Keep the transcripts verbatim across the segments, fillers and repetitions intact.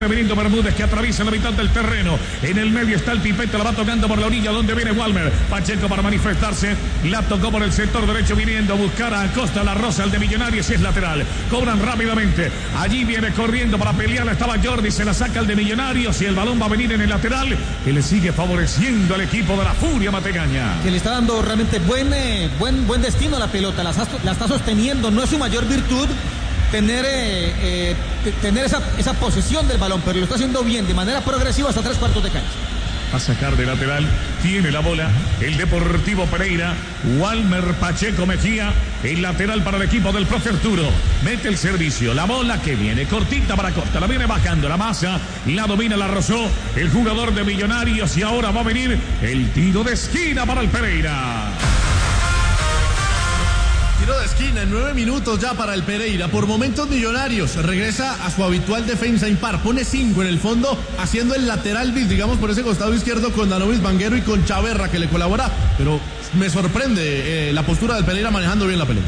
Benito Bermúdez que atraviesa la mitad del terreno. En el medio está el Pipete, la va tocando por la orilla donde viene Walmer. Pacheco para manifestarse. La tocó por el sector derecho viniendo a buscar a Acosta la Rosa, el de Millonarios, y es lateral. Cobran rápidamente. Allí viene corriendo para pelear. Estaba Jordi, se la saca el de Millonarios y el balón va a venir en el lateral que le sigue favoreciendo al equipo de la Furia Mategaña. Que le está dando realmente buen, eh, buen, buen destino a la pelota. La, la está sosteniendo. No es su mayor virtud tener eh, eh, tener esa, esa posesión del balón, pero lo está haciendo bien, de manera progresiva hasta tres cuartos de cancha. A sacar de lateral, tiene la bola el Deportivo Pereira. Walmer Pacheco Mejía, el lateral para el equipo del profe Arturo. Mete el servicio, la bola que viene cortita para Costa, la viene bajando la masa, la domina, la rozó el jugador de Millonarios y ahora va a venir el tiro de esquina para el Pereira. Tiro de esquina en nueve minutos ya para el Pereira. Por momentos Millonarios regresa a su habitual defensa impar. Pone cinco en el fondo, haciendo el lateral bis, digamos, por ese costado izquierdo con Danovis Vanguero y con Chaverra que le colabora. Pero me sorprende eh, la postura del Pereira manejando bien la pelota.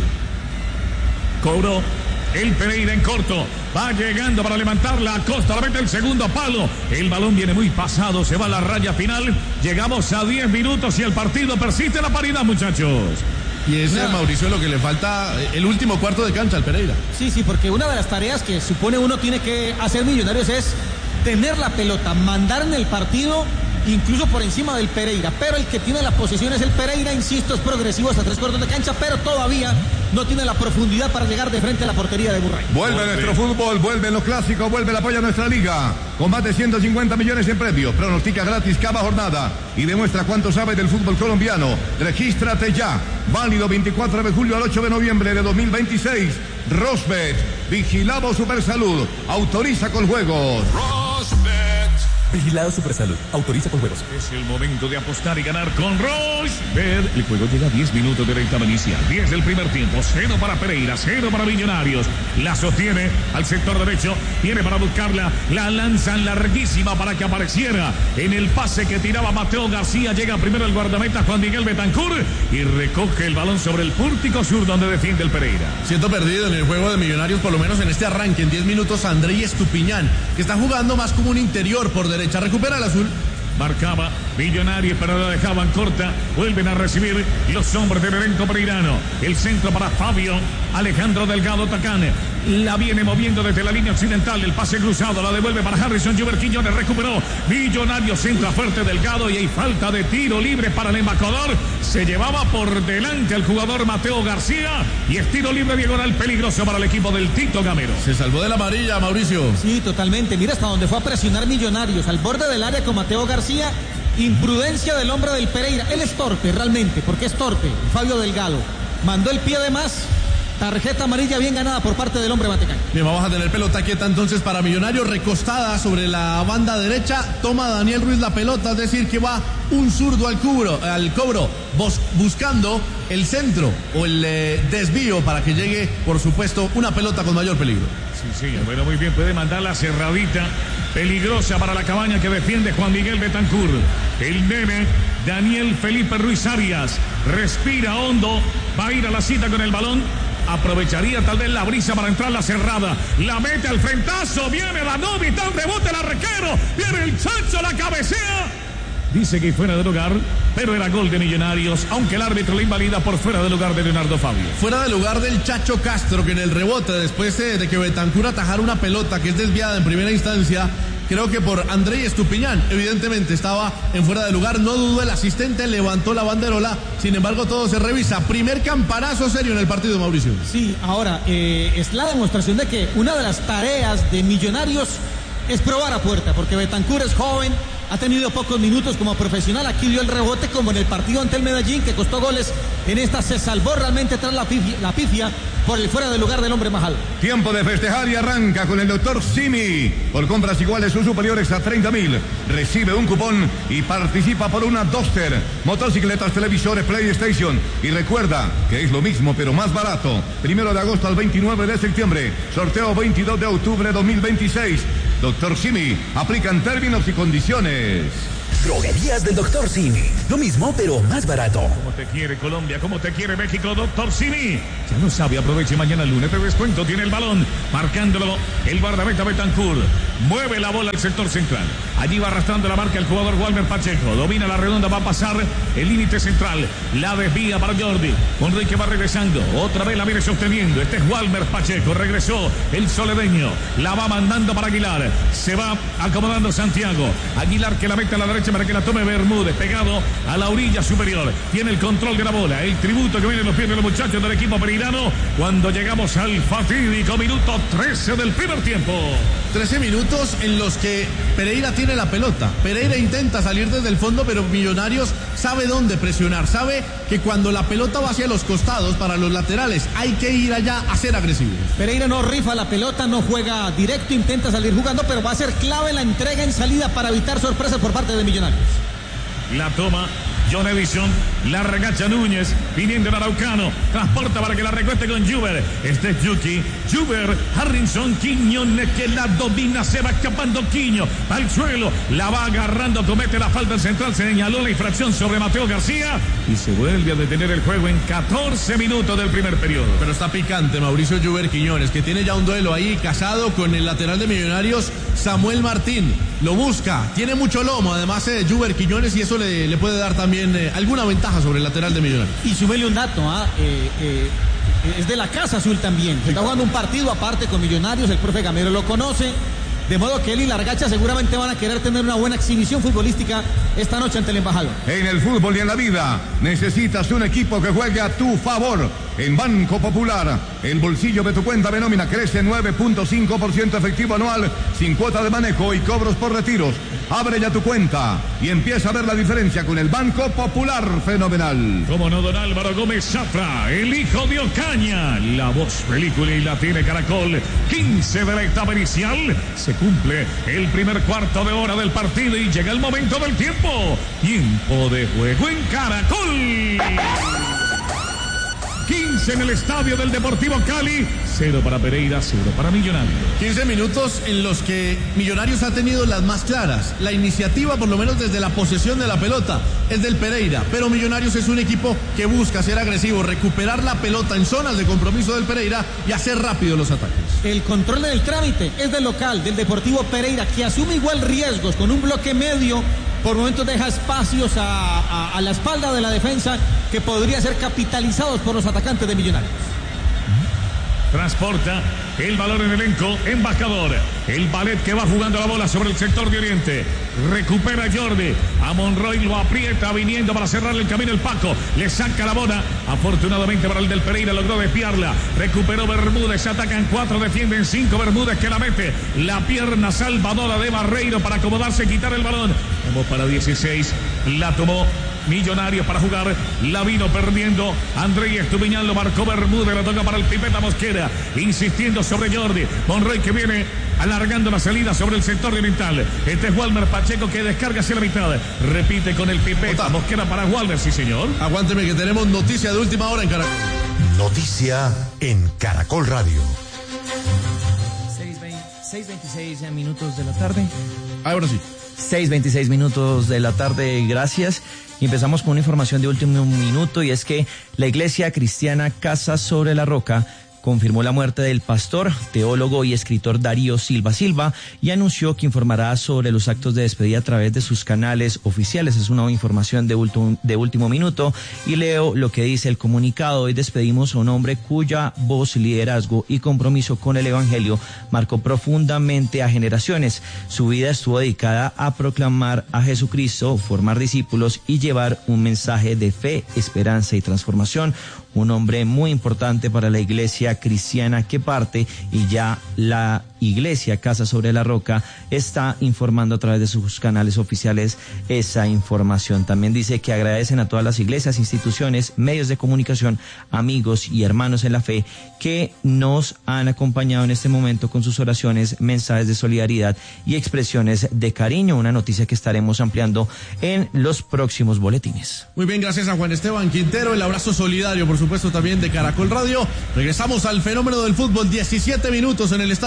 Cobró el Pereira en corto. Va llegando para levantarla. Acosta la mete el segundo palo. El balón viene muy pasado. Se va a la raya final. Llegamos a diez minutos y el partido persiste la paridad, muchachos. Y ese es, Mauricio, lo que le falta el último cuarto de cancha al Pereira. Sí, sí, porque una de las tareas que supone uno tiene que hacer Millonarios es tener la pelota, mandar en el partido, incluso por encima del Pereira. Pero el que tiene la posesión es el Pereira, insisto, es progresivo hasta tres cuartos de cancha, pero todavía no tiene la profundidad para llegar de frente a la portería de Burray. Vuelve nuestro fútbol, vuelve los clásicos, vuelve el apoyo a nuestra liga. Combate ciento cincuenta millones en premios, pronostica gratis cada jornada y demuestra cuánto sabe del fútbol colombiano. Regístrate ya, válido veinticuatro de julio al ocho de noviembre de dos mil veintiséis. Rosbet, vigilado Supersalud, autoriza con juegos. Rosbet. Vigilado Supersalud, autoriza con juegos. Es el momento de apostar y ganar con Rosbet. El juego llega a diez minutos de la etapa inicial. diez del primer tiempo, cero para Pereira, cero para Millonarios. La sostiene al sector derecho, viene para buscarla, la lanzan larguísima para que apareciera en el pase que tiraba Mateo García. Llega primero el guardameta Juan Miguel Betancur y recoge el balón sobre el pórtico sur donde defiende el Pereira. Siento perdido en el juego de Millonarios, por lo menos en este arranque. En diez minutos, André Estupiñán, que está jugando más como un interior por derecha. Recupera el azul. Marcaba Millonarios, pero la dejaban corta. Vuelven a recibir los hombres del elenco pereirano. El centro para Fabio Alejandro Delgado Tacán. La viene moviendo desde la línea occidental. El pase cruzado la devuelve para Harrison Juber Quiñones. Recuperó Millonarios, centra fuerte Delgado y hay falta de tiro libre para el embajador. Se llevaba por delante al jugador Mateo García y es tiro libre diagonal peligroso para el equipo del Tito Gamero. Se salvó de la amarilla, Mauricio. Sí, totalmente. Mira hasta donde fue a presionar Millonarios, al borde del área con Mateo García. Imprudencia del hombre del Pereira. Él es torpe realmente, porque es torpe. Fabio Delgado mandó el pie de más. Tarjeta amarilla bien ganada por parte del hombre Matecaña. Bien, vamos a tener pelota quieta entonces para Millonarios, recostada sobre la banda derecha. Toma Daniel Ruiz la pelota, es decir que va un zurdo al cubro, al cobro, bus, buscando el centro o el eh, desvío para que llegue, por supuesto, una pelota con mayor peligro. Sí, sí, bueno, muy bien, puede mandar la cerradita peligrosa para la cabaña que defiende Juan Miguel Betancur. El nene Daniel Felipe Ruiz Arias respira hondo, va a ir a la cita con el balón. Aprovecharía tal vez la brisa para entrar la cerrada. La mete al frentazo. Viene la novita. Un rebote el arquero. Viene el Chacho. La cabecea. Dice que fuera de lugar, pero era gol de Millonarios, aunque el árbitro le invalida por fuera de lugar de Leonardo Fabio. Fuera de lugar del Chacho Castro, que en el rebote, después de que Betancur atajara una pelota que es desviada en primera instancia, creo que por André Estupiñán, evidentemente estaba en fuera de lugar. No dudó el asistente, levantó la banderola. Sin embargo, todo se revisa. Primer campanazo serio en el partido, Mauricio. Sí, ahora eh, es la demostración de que una de las tareas de Millonarios es probar a puerta, porque Betancur es joven, ha tenido pocos minutos como profesional. Aquí dio el rebote como en el partido ante el Medellín, que costó goles. En esta se salvó realmente tras la pifia, la pifia por el fuera de lugar del hombre Majal. Tiempo de festejar y arranca con el doctor Simi. Por compras iguales o superiores a treinta mil, recibe un cupón y participa por una Duster, motocicletas, televisores, PlayStation. Y recuerda que es lo mismo pero más barato. Primero de agosto al veintinueve de septiembre. Sorteo veintidós de octubre de dos mil veintiséis. Doctor Simi, aplican términos y condiciones. Droguerías del doctor Simi. Lo mismo, pero más barato. Como te quiere Colombia, como te quiere México, doctor Simi. Ya lo sabe, aproveche mañana lunes de descuento. Tiene el balón, marcándolo el guardameta Betancur. Mueve la bola al sector central. Allí va arrastrando la marca el jugador Walmer Pacheco. Domina la redonda, va a pasar el límite central. La desvía para Jordi. Enrique va regresando. Otra vez la viene sosteniendo. Este es Walmer Pacheco. Regresó el soledeño. La va mandando para Aguilar. Se va acomodando Santiago. Aguilar que la mete a la derecha para que la tome Bermúdez. Pegado a la orilla superior. Tiene el control de la bola. El tributo que viene en los pies de los muchachos del equipo pereirano. Cuando llegamos al fatídico minuto trece del primer tiempo. trece minutos en los que Pereira tiene la pelota. Pereira intenta salir desde el fondo, pero Millonarios sabe dónde presionar. Sabe que cuando la pelota va hacia los costados, para los laterales, hay que ir allá a ser agresivos. Pereira no rifa la pelota, no juega directo, intenta salir jugando, pero va a ser clave la entrega en salida para evitar sorpresas por parte de Millonarios. La toma John Edison, la regacha Núñez, viniendo en Araucano, transporta para que la recueste con Juber. Este es Yuki, Juber, Harrison, Quiñones que la domina, se va escapando Quiño, al suelo, la va agarrando, comete la falta central, se señaló la infracción sobre Mateo García y se vuelve a detener el juego en catorce minutos del primer periodo. Pero está picante Mauricio Juber Quiñones, que tiene ya un duelo ahí casado con el lateral de Millonarios, Samuel Martín. Lo busca, tiene mucho lomo, además de eh, Juber Quiñones, y eso le, le puede dar también eh, alguna ventaja sobre el lateral de Millonarios. Y súbele un dato, ¿ah? eh, eh, es de la Casa Azul también. Se está jugando un partido aparte con Millonarios, el profe Gamero lo conoce. De modo que él y Largacha seguramente van a querer tener una buena exhibición futbolística esta noche ante el embajador. En el fútbol y en la vida necesitas un equipo que juegue a tu favor. En Banco Popular, el bolsillo de tu cuenta de nómina crece nueve punto cinco por ciento efectivo anual, sin cuota de manejo y cobros por retiros. Abre ya tu cuenta y empieza a ver la diferencia con el Banco Popular. Fenomenal. Como no, don Álvaro Gómez Zafra, el hijo de Ocaña. La voz película y la tiene Caracol. quince de la etapa inicial. Se cumple el primer cuarto de hora del partido y llega el momento del tiempo. Tiempo de juego en Caracol. quince en el estadio del Deportivo Cali, cero para Pereira, cero para Millonarios. quince minutos en los que Millonarios ha tenido las más claras. La iniciativa, por lo menos desde la posesión de la pelota, es del Pereira, pero Millonarios es un equipo que busca ser agresivo, recuperar la pelota en zonas de compromiso del Pereira y hacer rápido los ataques. El control del trámite es del local, del Deportivo Pereira, que asume igual riesgos con un bloque medio. Por momentos deja espacios a, a, a la espalda de la defensa que podría ser capitalizados por los atacantes de Millonarios. Transporta el balón en elenco, embajador. El ballet que va jugando la bola sobre el sector de Oriente. Recupera Jordi. A Monroy lo aprieta viniendo para cerrar el camino el Paco. Le saca la bola. Afortunadamente para el del Pereira logró desviarla. Recuperó Bermúdez. Atacan cuatro, defienden cinco. Bermúdez que la mete. La pierna salvadora de Barreiro para acomodarse y quitar el balón. Vamos para dieciséis. La tomó Millonarios para jugar, la vino perdiendo Andrés Estupiñán, lo marcó Bermúdez, la toca para el Pipeta Mosquera, insistiendo sobre Jordi. Monroy que viene alargando la salida sobre el sector oriental. Este es Walmer Pacheco que descarga hacia la mitad, repite con el Pipeta Mosquera para Walmer, sí señor. Aguánteme que tenemos noticia de última hora en Caracol. Noticia en Caracol Radio. seis veintiséis minutos de la tarde. Ahora sí. seis veintiséis minutos de la tarde, gracias. Y empezamos con una información de último minuto, y es que la Iglesia Cristiana Casa sobre la Roca confirmó la muerte del pastor, teólogo y escritor Darío Silva Silva y anunció que informará sobre los actos de despedida a través de sus canales oficiales. Es una información de último, de último minuto y leo lo que dice el comunicado. Hoy despedimos a un hombre cuya voz, liderazgo y compromiso con el Evangelio marcó profundamente a generaciones. Su vida estuvo dedicada a proclamar a Jesucristo, formar discípulos y llevar un mensaje de fe, esperanza y transformación. Un hombre muy importante para la Iglesia Cristiana que parte, y ya la Iglesia Casa sobre la Roca está informando a través de sus canales oficiales esa información. También dice que agradecen a todas las iglesias, instituciones, medios de comunicación, amigos y hermanos en la fe que nos han acompañado en este momento con sus oraciones, mensajes de solidaridad y expresiones de cariño. Una noticia que estaremos ampliando en los próximos boletines. Muy bien, gracias a Juan Esteban Quintero. El abrazo solidario, por supuesto, también de Caracol Radio. Regresamos al fenómeno del fútbol. diecisiete minutos en el estadio del Deportivo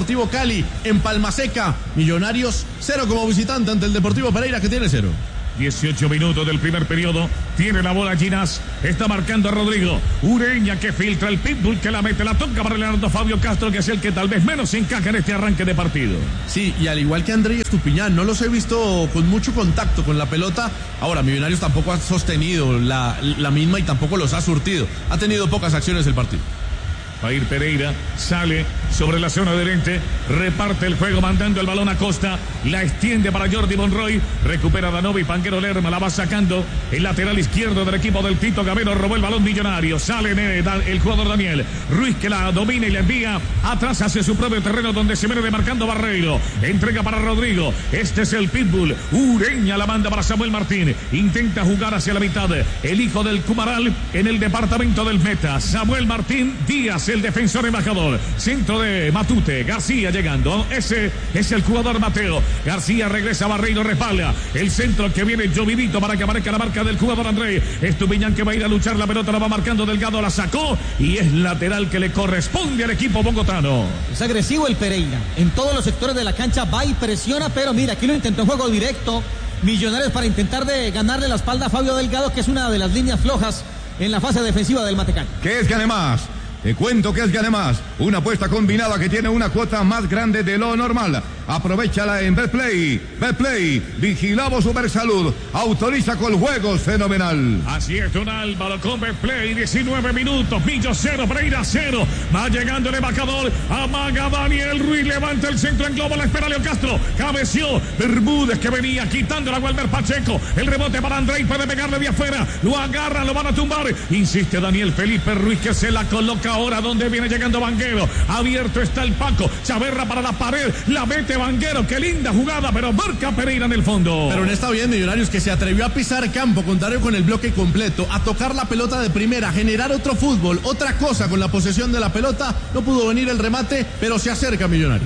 Deportivo Cali en Palmaseca. Millonarios cero como visitante ante el Deportivo Pereira, que tiene cero. dieciocho minutos del primer periodo. Tiene la bola Ginás. Está marcando a Rodrigo. Ureña que filtra el pitbull, que la mete, la toca para Leonardo Fabio Castro, que es el que tal vez menos encaja en este arranque de partido. Sí, y al igual que André Estupiñán, no los he visto con mucho contacto con la pelota. Ahora, Millonarios tampoco ha sostenido la, la misma y tampoco los ha surtido. Ha tenido pocas acciones el partido. Va a ir Pereira, sale sobre la zona de Lente, reparte el juego mandando el balón a Costa, la extiende para Jordi Monroy, recupera Danovi, Panquero Lerma, la va sacando el lateral izquierdo del equipo del Tito Gamero, robó el balón Millonario, sale el jugador Daniel Ruiz, que la domina y la envía atrás hacia su propio terreno, donde se viene demarcando Barreiro, entrega para Rodrigo, este es el pitbull, Ureña la manda para Samuel Martín, intenta jugar hacia la mitad, el hijo del Cumaral en el departamento del Meta, Samuel Martín Díaz, el defensor embajador, centro de Matute, García llegando, ese es el jugador Mateo, García regresa, Barreiro respalda, el centro que viene Jovinito para que aparezca la marca del jugador André, Estupiñán que va a ir a luchar, la pelota la va marcando Delgado, la sacó y es lateral que le corresponde al equipo bogotano. Es agresivo el Pereira, en todos los sectores de la cancha va y presiona, pero mira, aquí lo intentó en juego directo, Millonarios para intentar de ganarle la espalda a Fabio Delgado, que es una de las líneas flojas en la fase defensiva del Matecán. ¿Qué es gane más? Te cuento que es Gane Más, una apuesta combinada que tiene una cuota más grande de lo normal. Aprovechala en Betplay. Betplay, vigilamos Supersalud, autoriza con juegos fenomenal. Así es, Don Álvaro, con Betplay, diecinueve minutos, Millo cero, Pereira cero. Va llegando el embajador, amaga Daniel Ruiz, levanta el centro en globo, la espera Leo Castro, cabeció Bermúdez que venía quitando la Walmer Pacheco, el rebote para André, puede pegarle de afuera, lo agarran, lo van a tumbar, insiste Daniel Felipe Ruiz que se la coloca ahora donde viene llegando Vanguero, abierto está el Paco, Chaverra para la pared, la mete Vanguero, qué linda jugada, pero marca Pereira en el fondo. Pero no está bien Millonarios, que se atrevió a pisar campo, contrario con el bloque completo, a tocar la pelota de primera, a generar otro fútbol, otra cosa con la posesión de la pelota, no pudo venir el remate, pero se acerca Millonarios.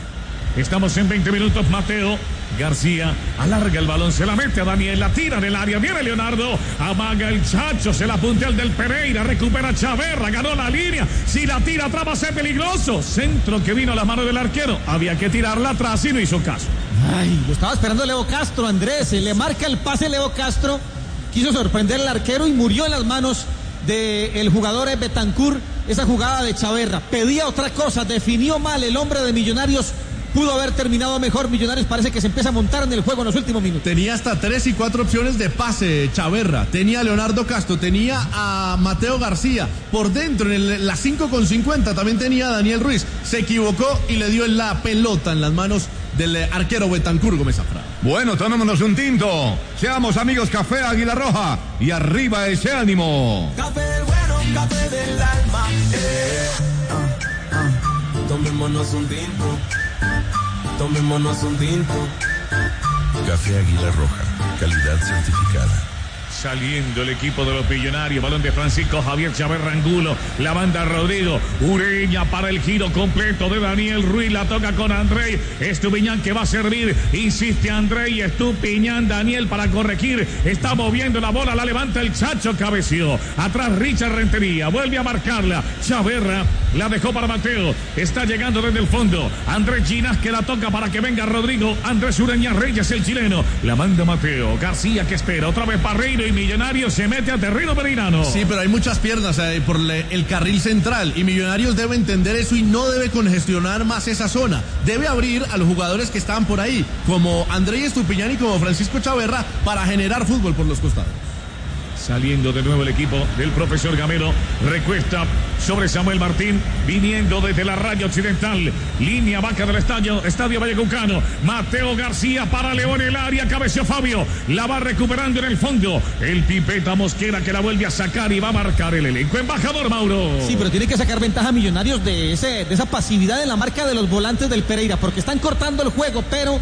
Estamos en veinte minutos, Mateo García alarga el balón, se la mete a Daniel, la tira del área, viene Leonardo, amaga el Chacho, se la puntea el del Pereira, recupera Chaverra, ganó la línea, si la tira atrás va a ser peligroso, centro que vino a la mano del arquero, había que tirarla atrás y no hizo caso. Ay, lo estaba esperando Leo Castro, Andrés, se le marca el pase Leo Castro, quiso sorprender al arquero y murió en las manos del jugador Betancur, esa jugada de Chaverra, pedía otra cosa, definió mal el hombre de Millonarios. Pudo haber terminado mejor, Millonarios parece que se empieza a montar en el juego en los últimos minutos. Tenía hasta tres y cuatro opciones de pase Chaverra, tenía a Leonardo Castro, tenía a Mateo García, por dentro en el, la cinco con cincuenta también tenía a Daniel Ruiz, se equivocó y le dio la pelota en las manos del arquero Betancur Gómez Zafra. Bueno, tomémonos un tinto, seamos amigos Café Águila Roja y arriba ese ánimo. Café bueno, café del alma, eh. uh, uh. Tomémonos un tinto. Tomémonos un tinto. Café Águila Roja, calidad certificada. Saliendo el equipo de los Millonarios, balón de Francisco Javier Chaverra Angulo, la banda Rodrigo, Ureña para el giro completo de Daniel Ruiz, la toca con André, Estupiñán que va a servir, insiste André y Estupiñán, Daniel para corregir, está moviendo la bola, la levanta el Chacho, cabeció, atrás Richard Rentería, vuelve a marcarla, Chaverra la dejó para Mateo, está llegando desde el fondo, Andrés Ginás que la toca para que venga Rodrigo, Andrés Ureña Reyes el chileno, la manda Mateo, García que espera, otra vez Barreiro y Millonarios se mete a terreno pereirano. Sí, pero hay muchas piernas eh, por le, el carril central y Millonarios debe entender eso y no debe congestionar más esa zona. Debe abrir a los jugadores que están por ahí, como André Estupiñán y como Francisco Chaverra, para generar fútbol por los costados. Saliendo de nuevo el equipo del profesor Gamero, recuesta sobre Samuel Martín, viniendo desde la raya occidental, línea vaca del estadio, estadio Vallecaucano, Mateo García para León el área, cabeció Fabio, la va recuperando en el fondo, el Pipeta Mosquera que la vuelve a sacar y va a marcar el elenco. Embajador Mauro. Sí, pero tiene que sacar ventaja a Millonarios de, ese, de esa pasividad en la marca de los volantes del Pereira, porque están cortando el juego, pero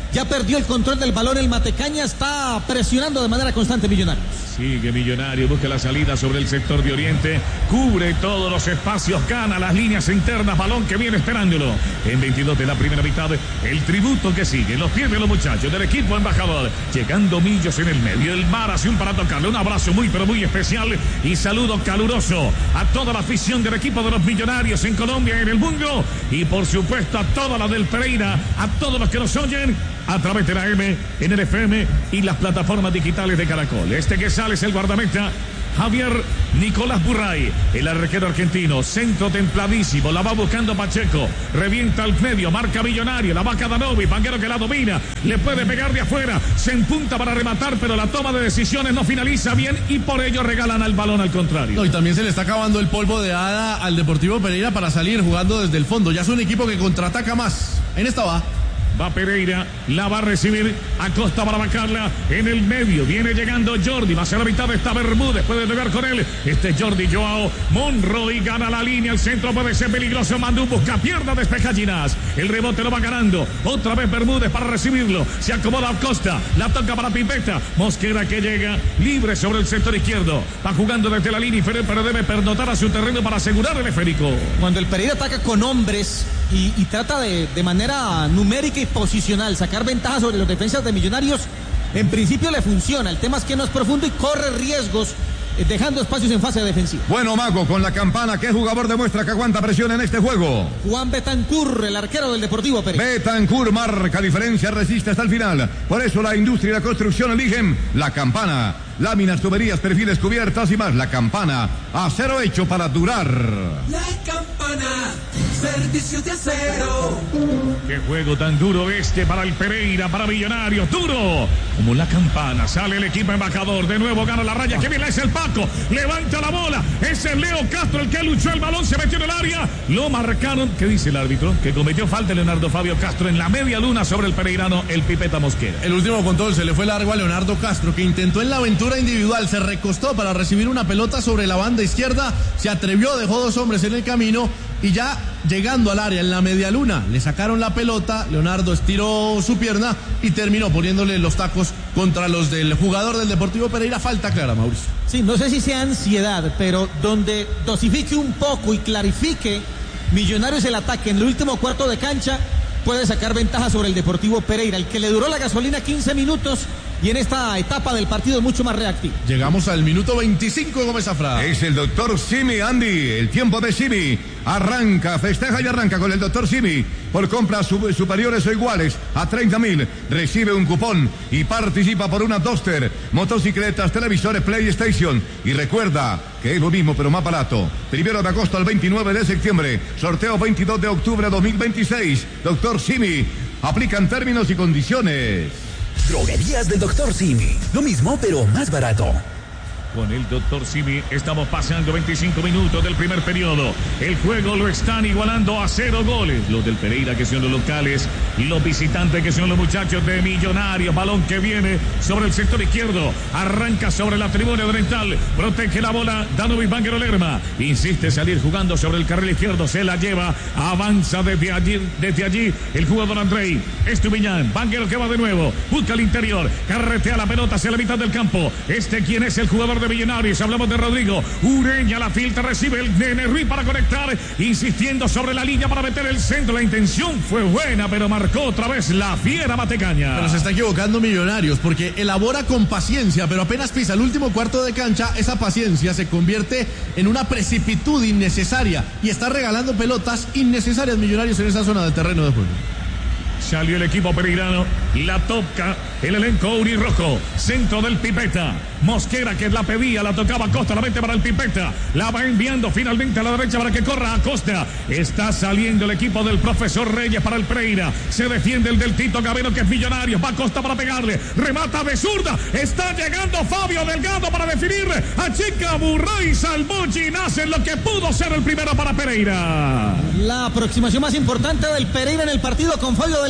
ya perdió el control del balón. El Matecaña está presionando de manera constante Millonarios. Sigue Millonario, busca la salida sobre el sector de Oriente, cubre todos los espacios, gana las líneas internas, balón que viene esperándolo. En veintidós de la primera mitad, el tributo que sigue, los pies de los muchachos del equipo embajador, llegando Millos en el medio, el mar hacia un para tocarle, un abrazo muy pero muy especial y saludo caluroso a toda la afición del equipo de los Millonarios en Colombia y en el mundo, y por supuesto a toda la del Pereira, a todos los que nos oyen a través de la M, en el F M y las plataformas digitales de Caracol. Este que sale es el guardameta Javier Nicolás Burray, el arquero argentino, centro templadísimo, la va buscando Pacheco, revienta al medio, marca Millonario, la va Cadanovi, Vanguero que la domina, le puede pegar de afuera, se empunta para rematar, pero la toma de decisiones no finaliza bien y por ello regalan al balón al contrario. No, y también se le está acabando el polvo de hada al Deportivo Pereira para salir jugando desde el fondo. Ya es un equipo que contraataca más. En esta va. Va Pereira, la va a recibir Acosta para bancarla en el medio. Viene llegando Jordi, más a la mitad está Bermúdez, puede pegar con él. Este es Jordi Joao Monroy, gana la línea, el centro puede ser peligroso. Mandú busca, pierda, despeja Ginás. El rebote lo va ganando. Otra vez Bermúdez para recibirlo. Se acomoda Acosta, la toca para Pipeta. Mosquera que llega libre sobre el sector izquierdo. Va jugando desde la línea inferior, pero debe pernotar a su terreno para asegurar el esférico. Cuando el Pereira ataca con hombres y, y trata de, de manera numérica y posicional sacar ventaja sobre los defensas de Millonarios, en principio le funciona. El tema es que no es profundo y corre riesgos eh, dejando espacios en fase defensiva. Bueno, Mago, con la campana, ¿qué jugador demuestra que aguanta presión en este juego? Juan Betancur, el arquero del Deportivo Pereira. Betancur marca diferencia, resiste hasta el final. Por eso la industria y la construcción eligen la campana. Láminas, tuberías, perfiles, cubiertas y más. La campana, acero hecho para durar. La campana, servicios de acero. Qué juego tan duro este para el Pereira, para Millonarios. Duro como la campana. Sale el equipo embajador. De nuevo gana la raya. Que bien es el Paco. Levanta la bola. Es el Leo Castro el que luchó el balón. Se metió en el área. Lo marcaron. ¿Qué dice el árbitro? Que cometió falta Leonardo Fabio Castro en la media luna sobre el pereirano, el Pipeta Mosquera. El último control se le fue largo a Leonardo Castro, que intentó en la aventura individual, se recostó para recibir una pelota sobre la banda izquierda, se atrevió, dejó dos hombres en el camino y ya llegando al área en la media luna le sacaron la pelota. Leonardo estiró su pierna y terminó poniéndole los tacos contra los del jugador del Deportivo Pereira. Falta clara, Mauricio. Sí, no sé si sea ansiedad, pero donde dosifique un poco y clarifique Millonarios el ataque en el último cuarto de cancha, puede sacar ventaja sobre el Deportivo Pereira, el que le duró la gasolina quince minutos y en esta etapa del partido es mucho más reactivo. Llegamos al minuto veinticinco de Gómez Zafra. Es el doctor Simi, Andy. El tiempo de Simi. Arranca, festeja y arranca con el doctor Simi. Por compras sub superiores o iguales a treinta mil, recibe un cupón y participa por una Duster, motocicletas, televisores, PlayStation. Y recuerda que es lo mismo pero más barato. Primero de agosto al veintinueve de septiembre. Sorteo veintidós de octubre de dos mil veintiséis. Doctor Simi. Aplican términos y condiciones. Droguerías del doctor Simi. Lo mismo, pero más barato. Con el doctor Simi estamos pasando veinticinco minutos del primer periodo. El juego lo están igualando a cero goles. Los del Pereira, que son los locales, y los visitantes, que son los muchachos de Millonarios. Balón que viene sobre el sector izquierdo. Arranca sobre la tribuna oriental. Protege la bola Danovic Vanguero Lerma. Insiste salir jugando sobre el carril izquierdo. Se la lleva. Avanza desde allí, desde allí el jugador Andrei Estupiñán. Vanguero que va de nuevo. Busca el interior. Carretea la pelota hacia la mitad del campo. Este quien es el jugador de Millonarios, hablamos de Rodrigo Ureña, la filtra, recibe el Nene Ruiz para conectar, insistiendo sobre la línea para meter el centro. La intención fue buena, pero marcó otra vez la fiera Matecaña. Pero se está equivocando Millonarios, porque elabora con paciencia, pero apenas pisa el último cuarto de cancha, esa paciencia se convierte en una precipitud innecesaria y está regalando pelotas innecesarias Millonarios en esa zona del terreno de juego. Salió el equipo pereirano, la toca el elenco Urirrojo, centro del Pipeta. Mosquera que la pedía, la tocaba Acosta, la mete para el Pipeta, la va enviando finalmente a la derecha para que corra Acosta. Está saliendo el equipo del profesor Reyes para el Pereira, se defiende el del Tito Gavero, que es Millonario, va Acosta para pegarle, remata de zurda, está llegando Fabio Delgado para definir, a Chica Burray, salvó Ginás en lo que pudo ser el primero para Pereira. La aproximación más importante del Pereira en el partido con Fabio Delgado.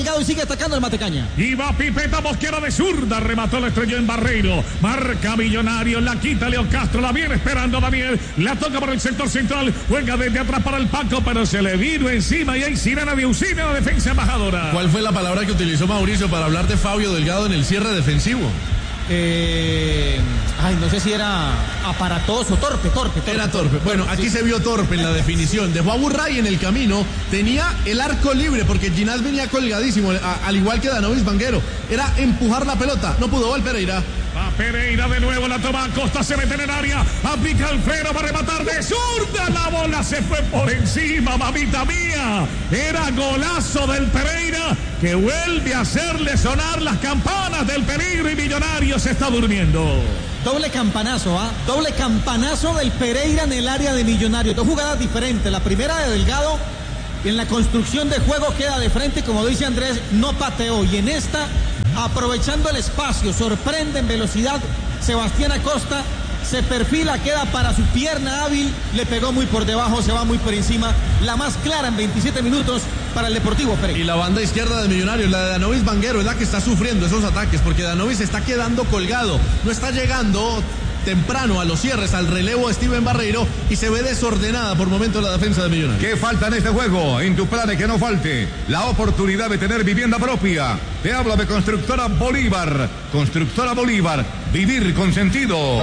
Delgado y sigue atacando el Matecaña. Y va Pipeta Mosquera de zurda, remató, la estrelló en Barreiro. Marca Millonario, la quita Leo Castro, la viene esperando Daniel. La toca por el sector central, juega desde atrás para el Paco, pero se le vino encima y hay sirena de auxilio a la defensa embajadora. ¿Cuál fue la palabra que utilizó Mauricio para hablar de Fabio Delgado en el cierre defensivo? Eh, ay, no sé si era aparatoso, torpe, torpe, torpe. Era torpe. Bueno, aquí sí se vio torpe en la definición. Dejó a Burray en el camino, tenía el arco libre porque Ginás venía colgadísimo, a, al igual que Danovis Vanguero. Era empujar la pelota, no pudo. Va el Pereira. Va Pereira de nuevo, la toma Costa, se mete en el área, aplica Alfredo para rematar de zurda, la bola se fue por encima, mamita mía. Era golazo del Pereira, que vuelve a hacerle sonar las campanas del peligro y Millonario se está durmiendo. Doble campanazo, ¿ah? ¿eh? Doble campanazo del Pereira en el área de Millonario. Dos jugadas diferentes. La primera de Delgado, en la construcción de juego queda de frente, como dice Andrés, no pateó. Y en esta, aprovechando el espacio, sorprende en velocidad Sebastián Acosta, se perfila, queda para su pierna hábil, le pegó muy por debajo, se va muy por encima. La más clara en veintisiete minutos para el Deportivo Pereira. Y la banda izquierda de Millonarios, la de Danovis Vanguero, es la que está sufriendo esos ataques, porque Danovis está quedando colgado, no está llegando temprano a los cierres, al relevo de Steven Barreiro, y se ve desordenada por momentos la defensa de Millonarios. ¿Qué falta en este juego? En tu plan que no falte la oportunidad de tener vivienda propia. Te hablo de Constructora Bolívar. Constructora Bolívar, vivir con sentido.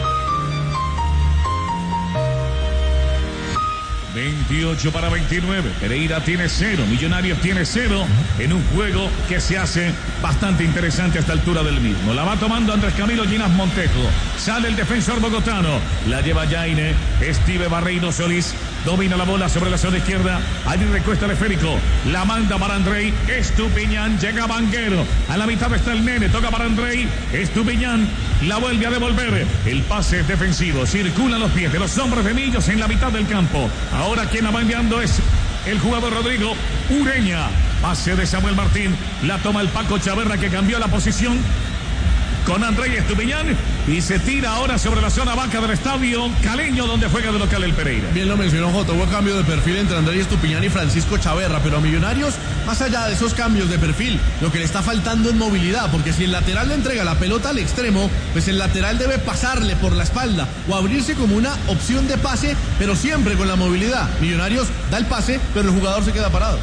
veintiocho para veintinueve. Pereira tiene cero, Millonarios tiene cero en un juego que se hace bastante interesante a esta altura del mismo. La va tomando Andrés Camilo Ginás Montejo. Sale el defensor bogotano. La lleva Jaine. Steve Barreiro Solís. Domina la bola sobre la zona izquierda. Allí recuesta el esférico. La manda para Andrei Estupiñán. Llega Vanguero. A la mitad está el nene. Toca para Andrei Estupiñán. La vuelve a devolver. El pase es defensivo. Circulan los pies de los hombres de Millos en la mitad del campo. Ahora quien la va enviando es el jugador Rodrigo Ureña. Pase de Samuel Martín. La toma el Paco Chaverra, que cambió la posición con Andrei Estupiñán y se tira ahora sobre la zona vaca del estadio Caleño, donde juega de local el Pereira. Bien lo mencionó Jota, hubo cambio de perfil entre Andrei Estupiñán y Francisco Chaverra, pero a Millonarios, más allá de esos cambios de perfil, lo que le está faltando es movilidad, porque si el lateral le entrega la pelota al extremo, pues el lateral debe pasarle por la espalda o abrirse como una opción de pase, pero siempre con la movilidad. Millonarios da el pase, pero el jugador se queda parado.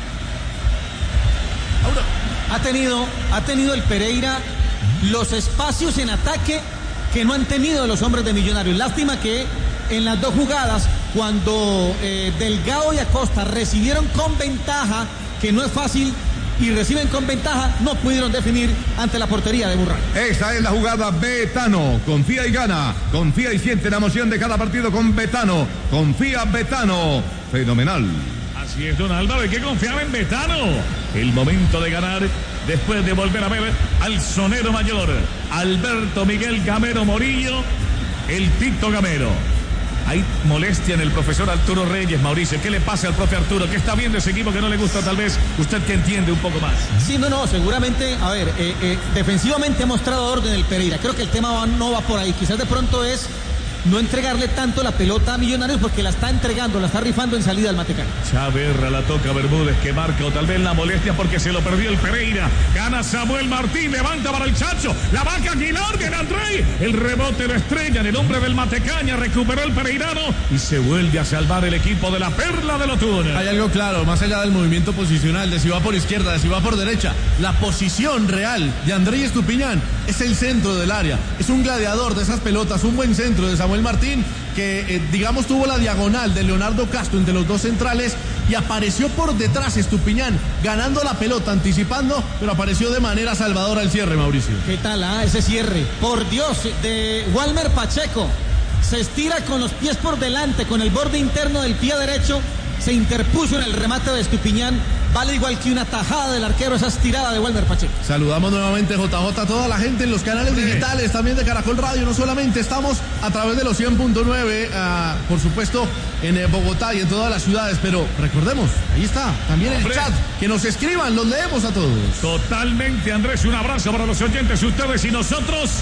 Ahora, ha tenido, ha tenido el Pereira los espacios en ataque que no han tenido los hombres de Millonarios. Lástima que en las dos jugadas, cuando eh, Delgado y Acosta recibieron con ventaja, que no es fácil, y reciben con ventaja, no pudieron definir ante la portería de Burray. Esta es la jugada Betano. Confía y gana. Confía y siente la emoción de cada partido con Betano. Confía Betano. Fenomenal. Así es, don Álvaro, hay que confiar en Betano. El momento de ganar después de volver a ver al sonero mayor, Alberto Miguel Gamero Morillo, el Tito Gamero. Hay molestia en el profesor Arturo Reyes, Mauricio. ¿Qué le pasa al profe Arturo? ¿Qué está viendo ese equipo que no le gusta tal vez? Usted que entiende un poco más. Sí, no, no, seguramente, a ver, eh, eh, defensivamente ha mostrado orden el Pereira. Creo que el tema va, no va por ahí. Quizás de pronto es no entregarle tanto la pelota a Millonarios, porque la está entregando, la está rifando en salida al Matecaña. Chaverra la toca Bermúdez, que marca, o tal vez la molestia porque se lo perdió el Pereira. Gana Samuel Martín, levanta para el Chacho, la vaca Aguilar, viene Andrei, el rebote lo estrella en el hombre del Matecaña, recuperó el pereirano y se vuelve a salvar el equipo de la Perla de Lotún. Hay algo claro, más allá del movimiento posicional, de si va por izquierda, de si va por derecha, la posición real de Andrei Estupiñán es el centro del área, es un gladiador de esas pelotas, un buen centro de Samuel Martín, que eh, digamos tuvo la diagonal de Leonardo Castro entre los dos centrales y apareció por detrás Estupiñán, ganando la pelota, anticipando, pero apareció de manera salvadora el cierre, Mauricio. ¿Qué tal ah, ese cierre? Por Dios, de Walmer Pacheco, se estira con los pies por delante, con el borde interno del pie derecho, se interpuso en el remate de Estupiñán. Vale igual que una tajada del arquero esa estirada de Walmer Pacheco. Saludamos nuevamente, J J, a toda la gente en los canales sí. digitales, también de Caracol Radio. No solamente estamos a través de los cien punto nueve, uh, por supuesto, en eh, Bogotá y en todas las ciudades, pero recordemos, ahí está, también el chat, que nos escriban, los leemos a todos. Totalmente, Andrés, un abrazo para los oyentes, ustedes y nosotros.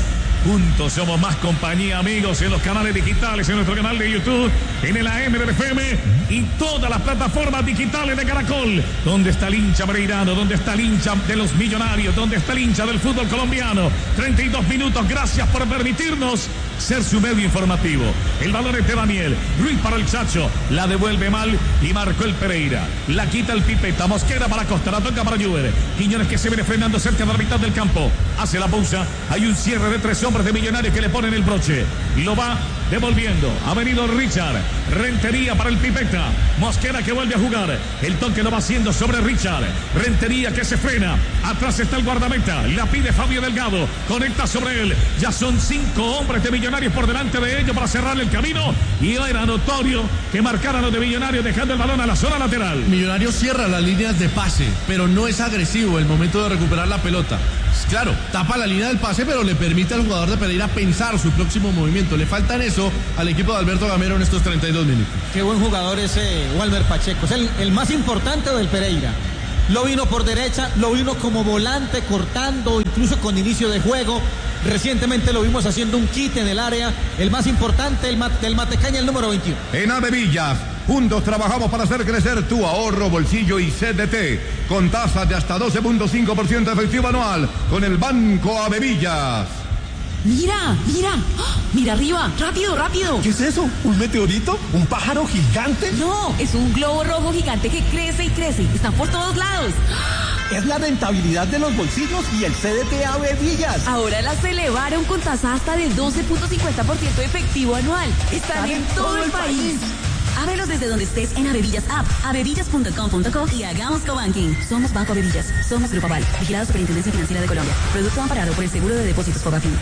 Juntos somos más compañía, amigos, en los canales digitales, en nuestro canal de YouTube, en el A M del F M y todas las plataformas digitales de Caracol. ¿Dónde está el hincha pereirano? ¿Dónde está el hincha de los Millonarios? ¿Dónde está el hincha del fútbol colombiano? treinta y dos minutos, gracias por permitirnos ser su medio informativo. El balón es de Daniel Ruiz para el Chacho, la devuelve mal y marcó el Pereira. La quita el Pipeta, Mosquera para Costa, la toca para Juber. Quiñones que se viene frenando cerca de la mitad del campo. Hace la pausa, hay un cierre de tres hombres de Millonarios que le ponen el broche. Y lo va devolviendo. Ha venido Richard. Rentería para el Pipeta. Mosquera que vuelve a jugar. El toque lo va haciendo sobre Richard. Rentería que se frena. Atrás está el guardameta. La pide Fabio Delgado. Conecta sobre él. Ya son cinco hombres de Millonarios por delante de ellos para cerrar el camino. Y era notorio que marcaran los de Millonarios dejando el balón a la zona lateral. Millonarios cierra las líneas de pase, pero no es agresivo el momento de recuperar la pelota. Claro, tapa la línea del pase, pero le permite al jugador de Pereira pensar su próximo movimiento. Le falta en eso al equipo de Alberto Gamero en estos treinta y dos minutos. Qué buen jugador ese Walmer Pacheco. Es el, el más importante del Pereira. Lo vino por derecha, lo vino como volante, cortando, incluso con inicio de juego. Recientemente lo vimos haciendo un quite en el área. El más importante, el del Matecaña, el número veintiuno. En Avevillas, juntos trabajamos para hacer crecer tu ahorro, bolsillo y C D T. Con tasas de hasta doce punto cinco por ciento efectivo anual. Con el Banco Avevillas. Mira, mira, ¡oh! Mira arriba, rápido, rápido. ¿Qué es eso? ¿Un meteorito? ¿Un pájaro gigante? No, es un globo rojo gigante que crece y crece. Están por todos lados. Es la rentabilidad de los bolsillos y el C D T Avevillas. Ahora las elevaron con tasa hasta del doce punto cincuenta por ciento efectivo anual. Están, Están en, en todo, todo el país. país. Ábrelos desde donde estés en Avevillas App, avevillas punto com punto co y hagamos cobanking. Somos Banco Avevillas. Somos Grupo Aval. Vigilado Superintendencia Financiera de Colombia. Producto amparado por el Seguro de Depósitos Cobanking.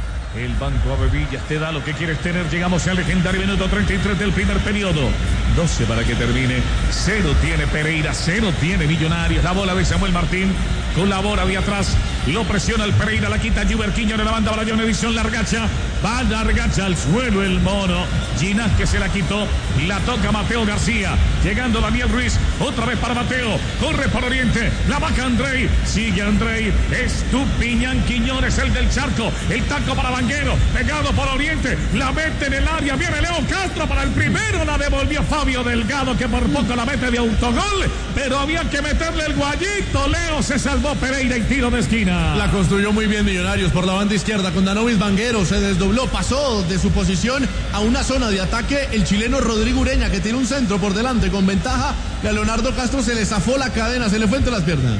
El Banco Avevillas te da lo que quieres tener. Llegamos al legendario minuto treinta y tres del primer periodo. doce para que termine. Cero tiene Pereira, cero tiene Millonarios. La bola de Samuel Martín colabora de atrás. Lo presiona el Pereira, la quita Juber Quiñones, la banda para John Edison Largacha. Va Largacha al suelo el mono. Ginás que se la quitó. La toca Mateo García. Llegando Daniel Ruiz. Otra vez para Mateo. Corre por Oriente. La baja Andrei. Sigue Andrei. Estupiñán Quiñones, el del Charco. El taco para Vanguero. Pegado por Oriente. La mete en el área. Viene Leo Castro para el primero. La devolvió Fabio Delgado, que por poco la mete de autogol. Pero había que meterle el guayito. Leo se salvó Pereira y tiro de esquina. La construyó muy bien Millonarios por la banda izquierda con Danovis Vanguero, se desdobló, pasó de su posición a una zona de ataque el chileno Rodrigo Ureña, que tiene un centro por delante con ventaja, y a Leonardo Castro se le zafó la cadena, se le fue entre las piernas.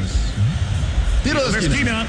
Tiro de esquina. esquina.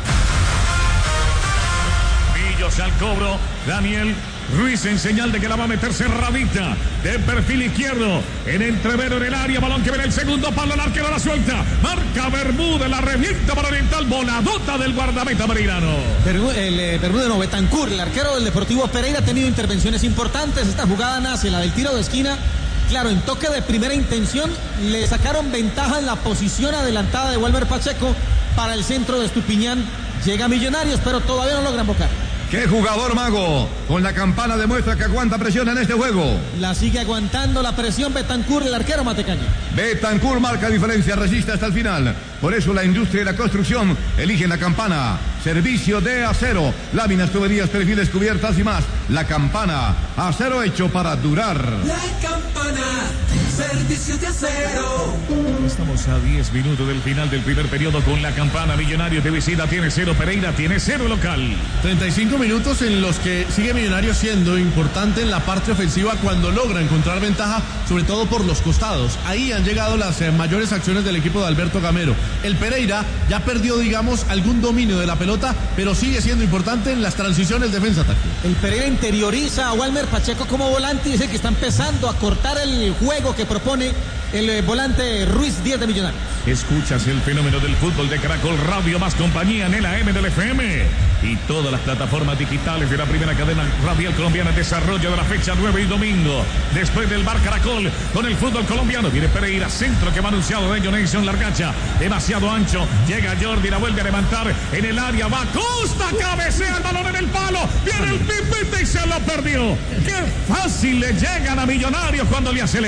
Millos al cobro, Daniel Ruiz en señal de que la va a meter cerradita de perfil izquierdo en entrevero en el área, balón que viene el segundo palo, el arquero la suelta, marca Bermúdez, la revienta para Oriental, voladota del guardameta pereirano. Bermúdez, el eh, Bermúdez no, Betancur, el arquero del Deportivo Pereira, ha tenido intervenciones importantes. Esta jugada nace, la del tiro de esquina. Claro, en toque de primera intención le sacaron ventaja en la posición adelantada de Walmer Pacheco para el centro de Estupiñán. Llega Millonarios, pero todavía no logran bocar. ¡Qué jugador, Mago! Con la campana demuestra que aguanta presión en este juego. La sigue aguantando la presión Betancur, el arquero Matecaña. Betancur marca diferencia, resiste hasta el final. Por eso la industria y la construcción eligen la campana. Servicio de acero, láminas, tuberías, perfiles, cubiertas y más. La campana, acero hecho para durar. La campana, servicio de acero. Estamos a diez minutos del final del primer periodo con la campana. Millonarios de visita tiene cero, Pereira tiene cero local. treinta y cinco minutos en los que sigue Millonarios siendo importante en la parte ofensiva cuando logra encontrar ventaja, sobre todo por los costados. Ahí han llegado las eh, mayores acciones del equipo de Alberto Gamero. El Pereira ya perdió, digamos, algún dominio de la pelota, pero sigue siendo importante en las transiciones defensa-ataque. El Pereira interioriza a Walmer Pacheco como volante y dice que está empezando a cortar el juego que propone el eh, volante Ruiz Díaz de Millonarios. Escuchas el fenómeno del fútbol de Caracol Radio, más compañía en el A M del F M y todas las plataformas digitales de la primera cadena radial colombiana. Desarrollo de la fecha nueve y domingo. Después del Bar Caracol con el fútbol colombiano. Viene Pereira, centro que va anunciado de John Edison Largacha. Demasiado ancho. Llega Jordi, la vuelve a levantar en el área. Va Costa, cabecea el balón en el palo. Viene el Pipita y se lo perdió. Qué fácil le llegan a Millonarios cuando le aceleran.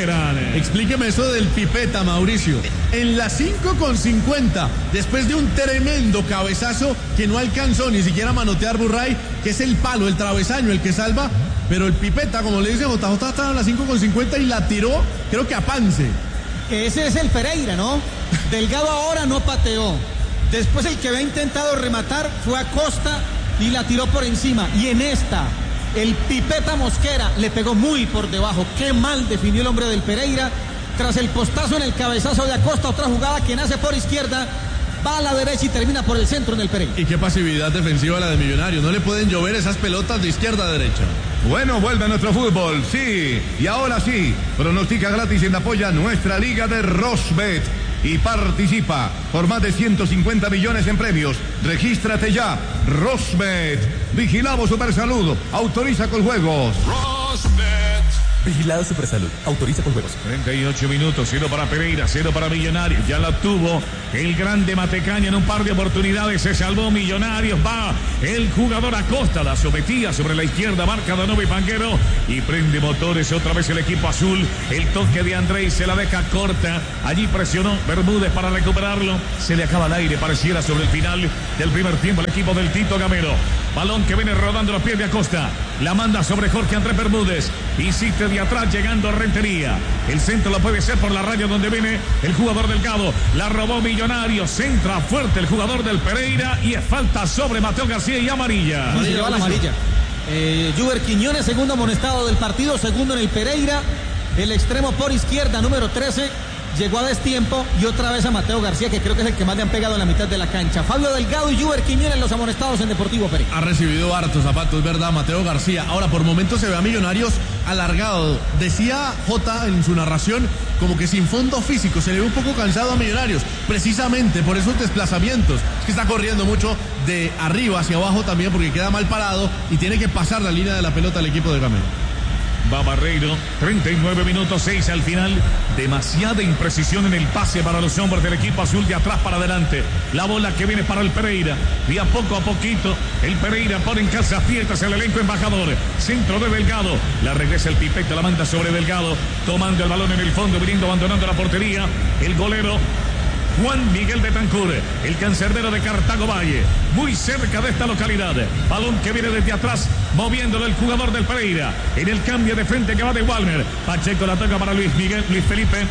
Explíqueme eso del pipeta, Mauricio. En la cinco con cincuenta, después de un tremendo cabezazo que no alcanzó ni siquiera a manotear Burray, que es el palo, el travesaño, el que salva, pero el pipeta, como le dice J J, estaba en la cinco con cincuenta y la tiró, creo que a Pance. Ese es el Pereira, ¿no? Delgado ahora no pateó. Después el que había intentado rematar fue Acosta y la tiró por encima. Y en esta, el pipeta Mosquera le pegó muy por debajo. Qué mal definió el hombre del Pereira. Tras el postazo en el cabezazo de Acosta, otra jugada que nace por izquierda, va a la derecha y termina por el centro en el Pereira. Y qué pasividad defensiva la de Millonarios. No le pueden llover esas pelotas de izquierda a derecha. Bueno, vuelve nuestro fútbol, sí. Y ahora sí, pronostica gratis en apoya nuestra liga de Rosbet. Y participa por más de ciento cincuenta millones en premios. Regístrate ya, Rosbet. Vigilamos Supersalud. Autoriza con juegos. Rosbet. Vigilado Supersalud. Autoriza con juegos. treinta y ocho minutos. Cero para Pereira, cero para Millonarios. Ya la obtuvo el grande Matecaña en un par de oportunidades. Se salvó Millonarios. Va el jugador Acosta. La sometía sobre la izquierda. Marca Danovi Panguero. Y prende motores otra vez el equipo azul. El toque de Andrei se la deja corta. Allí presionó Bermúdez para recuperarlo. Se le acaba el aire. Pareciera sobre el final del primer tiempo el equipo del Tito Gamero. Balón que viene rodando los pies de Acosta. La manda sobre Jorge Andrés Bermúdez. Insiste de atrás llegando a Rentería. El centro lo puede ser por la raya donde viene el jugador Delgado. La robó Millonarios. Centra fuerte el jugador del Pereira. Y es falta sobre Mateo García y amarilla. Se lleva la amarilla. Eh, Juber Quiñones, segundo amonestado del partido. Segundo en el Pereira. El extremo por izquierda, número trece. Llegó a destiempo y otra vez a Mateo García, que creo que es el que más le han pegado en la mitad de la cancha. Fabio Delgado y Juber Quiñones, los amonestados en Deportivo Pereira. Ha recibido hartos zapatos, ¿verdad? Mateo García. Ahora, por momentos se ve a Millonarios alargado. Decía J en su narración, como que sin fondo físico. Se le ve un poco cansado a Millonarios, precisamente por esos desplazamientos. Es que está corriendo mucho de arriba hacia abajo también, porque queda mal parado y tiene que pasar la línea de la pelota al equipo de Gamero. Va Barreiro, treinta y nueve minutos, seis al final. Demasiada imprecisión en el pase para los hombres del equipo azul, de atrás para adelante. La bola que viene para el Pereira. Y a poco a poquito, el Pereira pone en calzas fiestas el elenco embajador. Centro de Delgado. La regresa el Pipeta, la manda sobre Delgado. Tomando el balón en el fondo, viniendo, abandonando la portería. El golero Juan Miguel Betancur, el cancerbero de Cartago Valle, muy cerca de esta localidad. Balón que viene desde atrás, moviéndolo el jugador del Pereira. En el cambio de frente que va de Walmer. Pacheco la toca para Luis Miguel, Luis Felipe.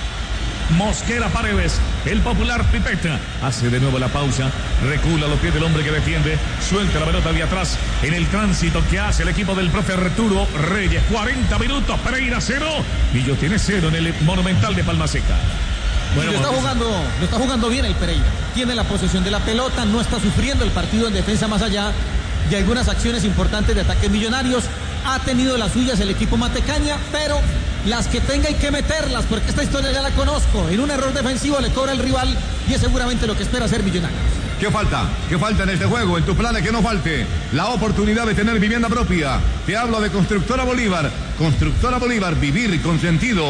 Mosquera Paredes, el popular Pipeta, hace de nuevo la pausa, recula a los pies del hombre que defiende, suelta la pelota de atrás en el tránsito que hace el equipo del profe Arturo Reyes. cuarenta minutos, Pereira cero, Millo tiene cero en el Monumental de Palma Seca. Bueno, lo, está jugando, lo está jugando bien el Pereira. Tiene la posesión de la pelota, no está sufriendo el partido en defensa más allá de algunas acciones importantes de ataques Millonarios. Ha tenido las suyas el equipo Matecaña, pero las que tenga hay que meterlas, porque esta historia ya la conozco. En un error defensivo le cobra el rival y es seguramente lo que espera hacer Millonarios. ¿Qué falta? ¿Qué falta en este juego? En tu plan es que no falte la oportunidad de tener vivienda propia. Te hablo de Constructora Bolívar. Constructora Bolívar, vivir con sentido.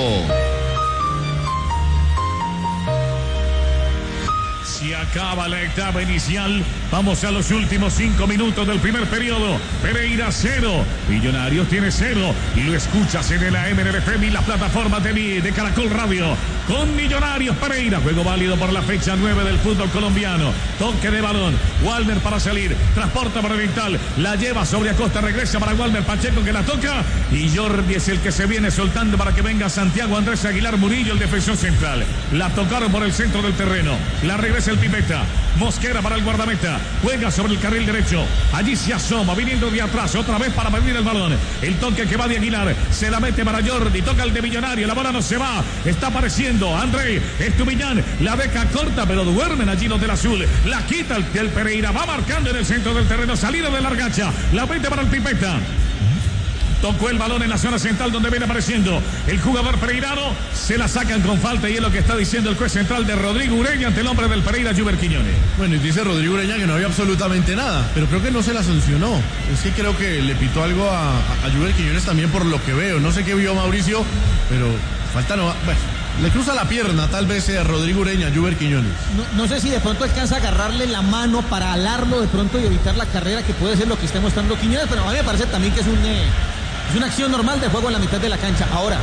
Se acaba la etapa inicial. Vamos a los últimos cinco minutos del primer periodo. Pereira cero, Millonarios tiene cero. Y lo escuchas en el A M N F M y las plataformas de, de Caracol Radio. Con Millonarios Pereira. Juego válido por la fecha nueve del fútbol colombiano. Toque de balón. Walmer para salir. Transporta para Vital. La lleva sobre Acosta. Regresa para Walmer. Pacheco que la toca. Y Jordi es el que se viene soltando para que venga Santiago Andrés Aguilar Murillo, el defensor central. La tocaron por el centro del terreno. La regresa el Pipeta. Mosquera para el guardameta. Juega sobre el carril derecho. Allí se asoma, viniendo de atrás. Otra vez para medir el balón. El toque que va de Aguilar. Se la mete para Jordi. Toca el de Millonario. La bola no se va. Está apareciendo André Estupiñán. La deja corta, pero duermen allí los del azul. La quita el del Pereira. Va marcando en el centro del terreno. Salida de Largacha. La mete para el Pipeta. Tocó el balón en la zona central donde viene apareciendo el jugador pereirano. Se la sacan con falta y es lo que está diciendo el juez central de Rodrigo Ureña ante el hombre del Pereira, Juber Quiñones. Bueno, y dice Rodrigo Ureña que no había absolutamente nada, pero creo que no se la sancionó. Es que creo que le pitó algo a, a Juber Quiñones también por lo que veo. No sé qué vio Mauricio, pero falta no... Bueno, le cruza la pierna tal vez a Rodrigo Ureña, Juber Quiñones. No, no sé si de pronto alcanza a agarrarle la mano para alarlo de pronto y evitar la carrera, que puede ser lo que está mostrando Quiñones, pero a mí me parece también que es un... Eh... Es una acción normal de juego en la mitad de la cancha. Ahora,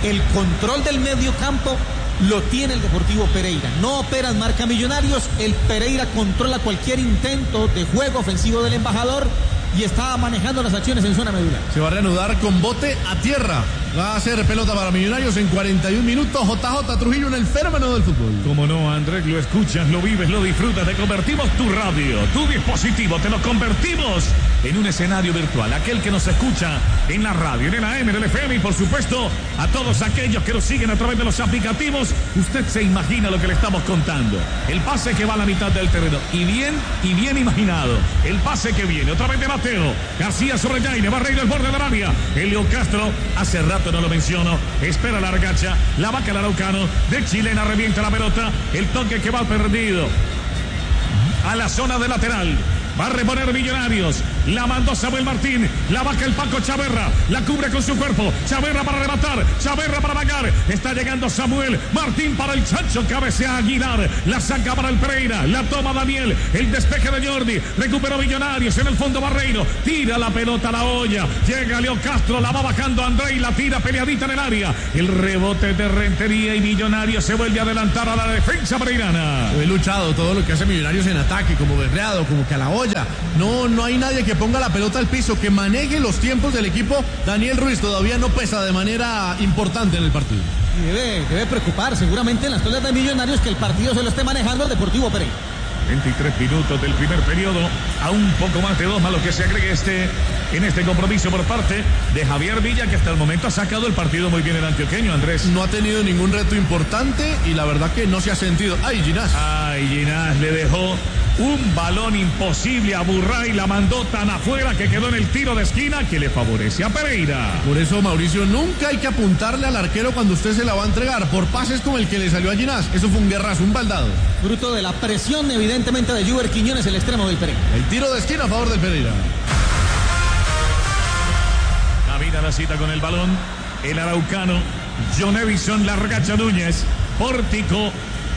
el control del medio campo lo tiene el Deportivo Pereira. No opera en marca Millonarios, el Pereira controla cualquier intento de juego ofensivo del embajador y está manejando las acciones en zona medular. Se va a reanudar con bote a tierra. Va a hacer pelota para Millonarios en cuarenta y un minutos. J J Trujillo en el fenómeno del fútbol. Como no, Andrés, lo escuchas, lo vives, lo disfrutas. Te convertimos tu radio, tu dispositivo, te lo convertimos en un escenario virtual. Aquel que nos escucha en la radio, en el A M, en el F M y por supuesto a todos aquellos que nos siguen a través de los aplicativos. Usted se imagina lo que le estamos contando. El pase que va a la mitad del terreno. Y bien, y bien imaginado. El pase que viene. Otra vez de Mateo. García sobre Jaime. Barreiro el borde del área. Elio Castro. Hace rato no lo menciono. Espera la argacha. La vaca el araucano. De chilena revienta la pelota. El toque que va perdido. A la zona de lateral. Va a reponer Millonarios. La mandó Samuel Martín. La baja el Paco Chaverra. La cubre con su cuerpo. Chaverra para rematar. Chaverra para vagar. Está llegando Samuel Martín para el Chancho. Cabecea Aguilar. La saca para el Pereira. La toma Daniel. El despeje de Jordi. Recuperó Millonarios. En el fondo Barreiro. Tira la pelota a la olla. Llega Leo Castro. La va bajando André y la tira peleadita en el área. El rebote de Rentería y Millonarios se vuelve a adelantar a la defensa pereirana. He luchado todo lo que hace Millonarios en ataque. Como berreado, como que a la olla. No, no hay nadie que ponga la pelota al piso, que maneje los tiempos del equipo. Daniel Ruiz todavía no pesa de manera importante en el partido. Y debe, debe preocupar seguramente en las toallas de Millonarios que el partido se lo esté manejando el Deportivo Pereira. veintitrés minutos del primer periodo, a un poco más de dos más lo que se agregue este, en este compromiso por parte de Javier Villa, que hasta el momento ha sacado el partido muy bien el antioqueño, Andrés. No ha tenido ningún reto importante y la verdad que no se ha sentido. ¡Ay, Ginás! ¡Ay, Ginás! Le dejó un balón imposible a Burray, la mandó tan afuera que quedó en el tiro de esquina que le favorece a Pereira. Por eso, Mauricio, nunca hay que apuntarle al arquero cuando usted se la va a entregar, por pases como el que le salió a Ginás. Eso fue un guerrazo, un baldado. Fruto de la presión, evidentemente, de Juber Quiñones, el extremo del Pereira. El tiro de esquina a favor del Pereira. Camina la cita con el balón, el araucano, John Evison Largacha Núñez, pórtico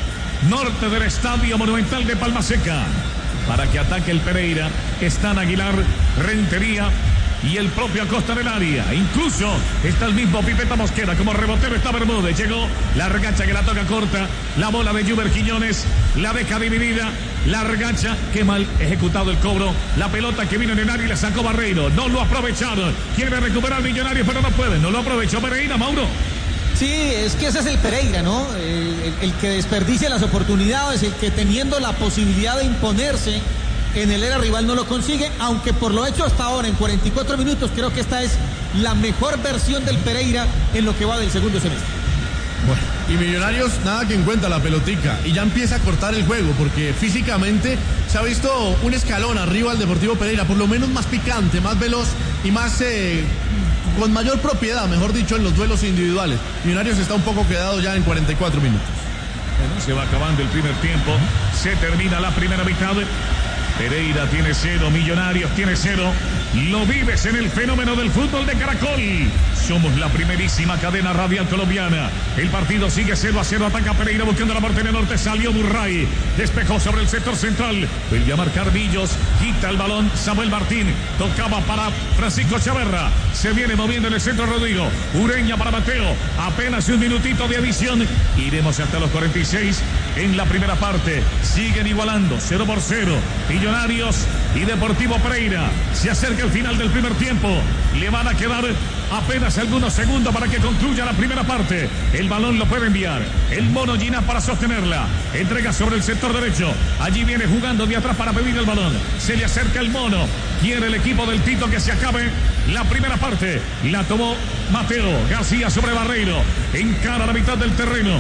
norte del Estadio Monumental de Palma Seca, para que ataque el Pereira. Están Aguilar, Rentería y el propio Acosta en el área. Incluso está el mismo Pipeta Mosquera. Como rebotero está Bermúdez. Llegó la Argacha que la toca corta. La bola de Juber Quiñones. La deja dividida. La Argacha, que mal ejecutado el cobro. La pelota que vino en el área y la sacó Barreiro. No lo aprovecharon. Quiere recuperar Millonarios, pero no puede. No lo aprovechó Pereira, Mauro. Sí, es que ese es el Pereira, ¿no? El, el, el que desperdicia las oportunidades, el que teniendo la posibilidad de imponerse en el era rival no lo consigue, aunque por lo hecho hasta ahora en cuarenta y cuatro minutos creo que esta es la mejor versión del Pereira en lo que va del segundo semestre. Bueno, y Millonarios nada que encuentra la pelotica y ya empieza a cortar el juego porque físicamente se ha visto un escalón arriba al Deportivo Pereira, por lo menos más picante, más veloz y más eh, con mayor propiedad, mejor dicho, en los duelos individuales. Millonarios está un poco quedado ya en cuarenta y cuatro minutos. Bueno, se va acabando el primer tiempo, se termina la primera mitad. Pereira tiene cero, Millonarios tiene cero. Lo vives en el fenómeno del fútbol de Caracol. Somos la primerísima cadena radial colombiana. El partido sigue cero a cero. Ataca Pereira buscando la parte del norte. Salió Burray. Despejó sobre el sector central. Vuelve a marcar Villos. Quita el balón Samuel Martín. Tocaba para Francisco Chaverra. Se viene moviendo en el centro Rodrigo. Ureña para Mateo. Apenas un minutito de adición. Iremos hasta los cuarenta y seis en la primera parte. Siguen igualando. cero por cero. Millonarios y Deportivo Pereira. Se acerca el final del primer tiempo. Le van a quedar apenas algunos segundos para que concluya la primera parte. El balón lo puede enviar el Mono Ginás para sostenerla. Entrega sobre el sector derecho. Allí viene jugando de atrás para pedir el balón. Se le acerca el Mono. Quiere el equipo del Tito que se acabe la primera parte. La tomó Mateo García sobre Barreiro. Encara la mitad del terreno.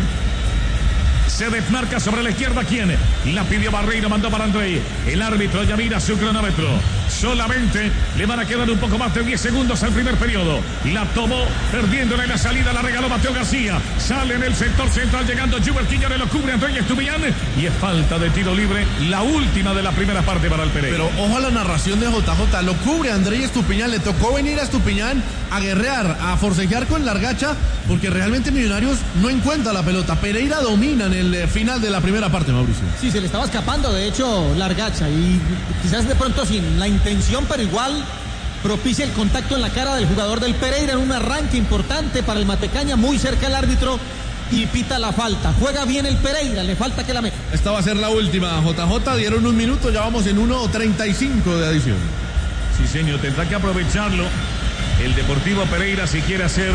Se desmarca sobre la izquierda. ¿Quién? La pidió Barreiro, mandó para André. El árbitro ya mira su cronómetro. Solamente le van a quedar un poco más de diez segundos al primer periodo. La tomó, perdiéndola en la salida, la regaló Mateo García. Sale en el sector central, llegando Juber Quiñones, lo cubre André Estupiñán. Y es falta de tiro libre, la última de la primera parte para el Pereira. Pero ojo a la narración de J J, lo cubre André Estupiñán. Le tocó venir a Estupiñán a guerrear, a forcejear con Largacha, porque realmente Millonarios no encuentra la pelota. Pereira domina en el final de la primera parte, Mauricio. Sí, se le estaba escapando, de hecho, Largacha, y quizás de pronto sin la intención, pero igual propicia el contacto en la cara del jugador del Pereira en un arranque importante para el Matecaña, muy cerca al árbitro y pita la falta. Juega bien el Pereira, le falta que la meta. Esta va a ser la última, J J, dieron un minuto, ya vamos en uno treinta y cinco de adición. Sí, señor, tendrá que aprovecharlo el Deportivo Pereira si quiere hacer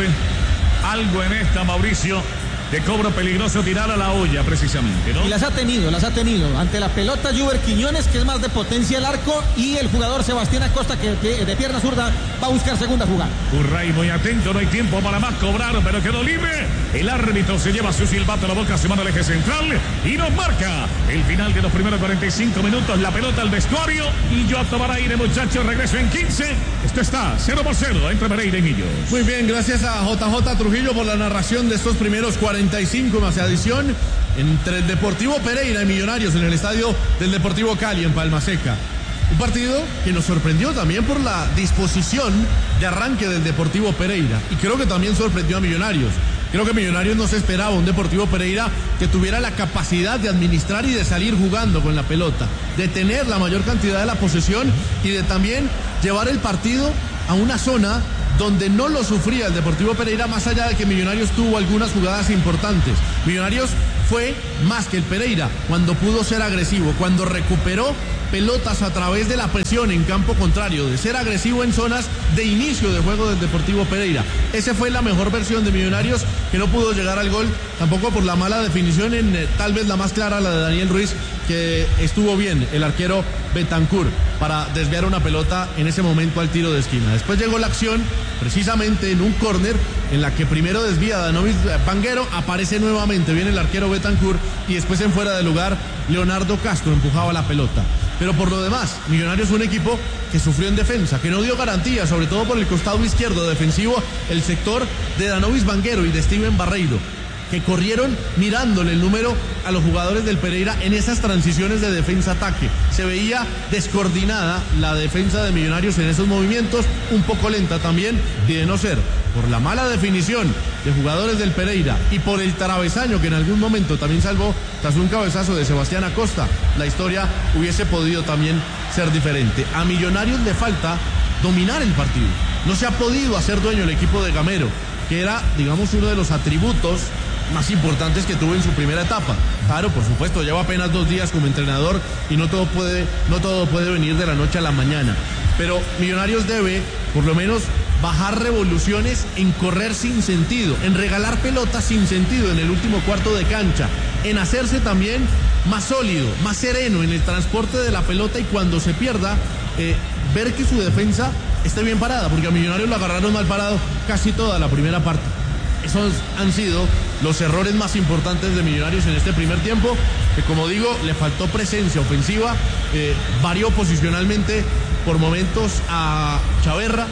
algo en esta, Mauricio, de cobro peligroso, tirar a la olla precisamente, ¿no? Y las ha tenido, las ha tenido. Ante la pelota, Juber Quiñones, que es más de potencia el arco, y el jugador Sebastián Acosta, que de, de pierna zurda va a buscar segunda jugada. Urray muy atento, no hay tiempo para más cobrar, pero quedó libre. El árbitro se lleva su silbato a la boca, se manda al eje central y nos marca el final de los primeros cuarenta y cinco minutos. La pelota al vestuario y yo a tomar aire, muchachos. Regreso en quince. Esto está cero por cero entre Pereira y Millos. Muy bien, gracias a J J Trujillo por la narración de estos primeros cuarenta y cinco más adición entre el Deportivo Pereira y Millonarios en el estadio del Deportivo Cali en Palma Seca. Un partido que nos sorprendió también por la disposición de arranque del Deportivo Pereira y creo que también sorprendió a Millonarios. Creo que Millonarios no se esperaba un Deportivo Pereira que tuviera la capacidad de administrar y de salir jugando con la pelota, de tener la mayor cantidad de la posesión y de también llevar el partido a una zona donde no lo sufría el Deportivo Pereira, más allá de que Millonarios tuvo algunas jugadas importantes. Millonarios fue más que el Pereira cuando pudo ser agresivo, cuando recuperó pelotas a través de la presión en campo contrario, de ser agresivo en zonas de inicio de juego del Deportivo Pereira. Esa fue la mejor versión de Millonarios, que no pudo llegar al gol, tampoco por la mala definición, en eh, tal vez la más clara, la de Daniel Ruiz, que estuvo bien el arquero Betancur para desviar una pelota en ese momento al tiro de esquina. Después llegó la acción precisamente en un córner en la que primero desvía Danovis Vanguero, aparece nuevamente bien el arquero Betancur y después en fuera de lugar Leonardo Castro empujaba la pelota. Pero por lo demás, Millonarios fue un equipo que sufrió en defensa, que no dio garantía, sobre todo por el costado izquierdo defensivo, el sector de Danovis Vanguero y de Steven Barreiro, que corrieron mirándole el número a los jugadores del Pereira en esas transiciones de defensa-ataque. Se veía descoordinada la defensa de Millonarios en esos movimientos, un poco lenta también, y de no ser por la mala definición de jugadores del Pereira y por el travesaño que en algún momento también salvó tras un cabezazo de Sebastián Acosta, la historia hubiese podido también ser diferente. A Millonarios le falta dominar el partido. No se ha podido hacer dueño el equipo de Gamero, que era, digamos, uno de los atributos más importantes que tuvo en su primera etapa. Claro, por supuesto, lleva apenas dos días como entrenador y no todo puede, no todo puede venir de la noche a la mañana. Pero Millonarios debe, por lo menos, bajar revoluciones en correr sin sentido, en regalar pelotas sin sentido en el último cuarto de cancha, en hacerse también más sólido, más sereno en el transporte de la pelota y cuando se pierda, eh, ver que su defensa esté bien parada, porque a Millonarios lo agarraron mal parado casi toda la primera parte. Esos han sido los errores más importantes de Millonarios en este primer tiempo, que como digo, le faltó presencia ofensiva, eh, varió posicionalmente por momentos a Chaverra,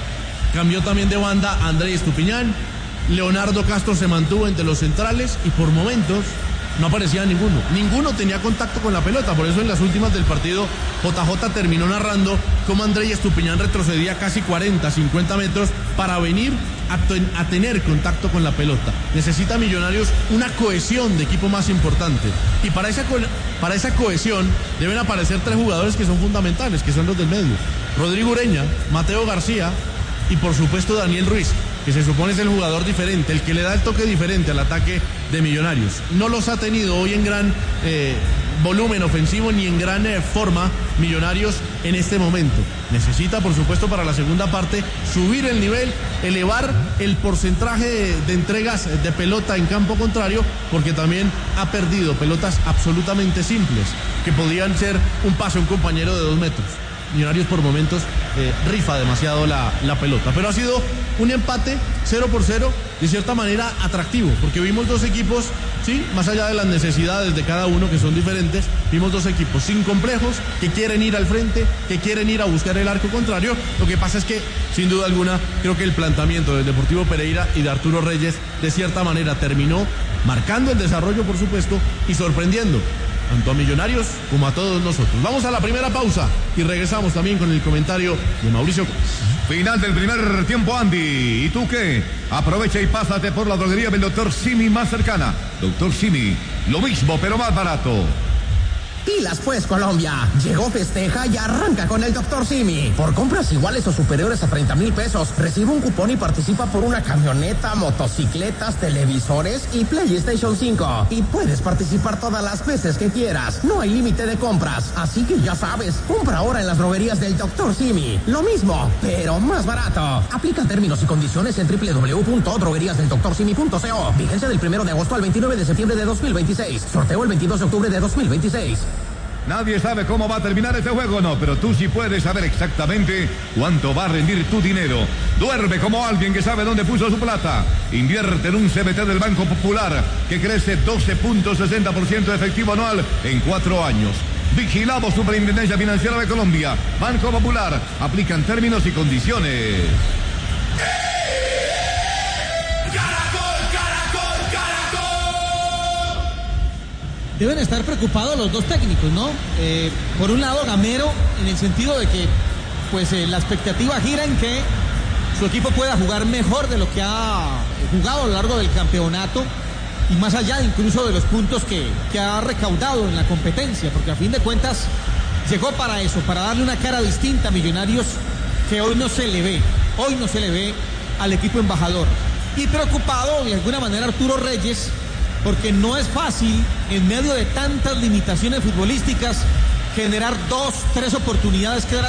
cambió también de banda a Andrés Estupiñán, Leonardo Castro se mantuvo entre los centrales y por momentos no aparecía ninguno, ninguno tenía contacto con la pelota, por eso en las últimas del partido J J terminó narrando cómo Andrés Estupiñán retrocedía casi cuarenta, cincuenta metros para venir a, ten, a tener contacto con la pelota. Necesita Millonarios una cohesión de equipo más importante y para esa, para esa cohesión deben aparecer tres jugadores que son fundamentales, que son los del medio: Rodrigo Ureña, Mateo García y por supuesto Daniel Ruiz, que se supone es el jugador diferente, el que le da el toque diferente al ataque de Millonarios. No los ha tenido hoy en gran eh, volumen ofensivo ni en gran eh, forma Millonarios en este momento. Necesita, por supuesto, para la segunda parte subir el nivel, elevar el porcentaje de, de entregas de pelota en campo contrario, porque también ha perdido pelotas absolutamente simples, que podían ser un pase a un compañero de dos metros. Millonarios por momentos eh, rifa demasiado la, la pelota, pero ha sido un empate cero por cero de cierta manera atractivo, porque vimos dos equipos, sí, más allá de las necesidades de cada uno que son diferentes, vimos dos equipos sin complejos, que quieren ir al frente, que quieren ir a buscar el arco contrario. Lo que pasa es que, sin duda alguna, creo que el planteamiento del Deportivo Pereira y de Arturo Reyes de cierta manera terminó marcando el desarrollo, por supuesto, y sorprendiendo tanto a Millonarios como a todos nosotros. Vamos a la primera pausa y regresamos también con el comentario de Mauricio Gómez. Final del primer tiempo, Andy. ¿Y tú qué? Aprovecha y pásate por la droguería del doctor Simi más cercana. doctor Simi, lo mismo pero más barato. Pilas pues, Colombia. Llegó Festeja y arranca con el doctor Simi. Por compras iguales o superiores a treinta mil pesos, recibe un cupón y participa por una camioneta, motocicletas, televisores y PlayStation cinco. Y puedes participar todas las veces que quieras. No hay límite de compras. Así que ya sabes, compra ahora en las droguerías del doctor Simi. Lo mismo, pero más barato. Aplican términos y condiciones en doble u doble u doble u punto droguerías del doctor simi punto co. Vigencia del primero de agosto al veintinueve de septiembre de dos mil veintiséis. Sorteo el veintidós de octubre de dos mil veintiséis. Nadie sabe cómo va a terminar este juego, no, pero tú sí puedes saber exactamente cuánto va a rendir tu dinero. Duerme como alguien que sabe dónde puso su plata. Invierte en un C B T del Banco Popular que crece doce punto sesenta por ciento de efectivo anual en cuatro años. Vigilado Superintendencia Financiera de Colombia. Banco Popular. Aplican términos y condiciones. Deben estar preocupados los dos técnicos, ¿no? Eh, por un lado, Gamero, en el sentido de que pues eh, la expectativa gira en que su equipo pueda jugar mejor de lo que ha jugado a lo largo del campeonato y más allá incluso de los puntos que, que ha recaudado en la competencia, porque a fin de cuentas llegó para eso, para darle una cara distinta a Millonarios que hoy no se le ve, hoy no se le ve al equipo embajador. Y preocupado de alguna manera Arturo Reyes, porque no es fácil, en medio de tantas limitaciones futbolísticas, generar dos, tres oportunidades que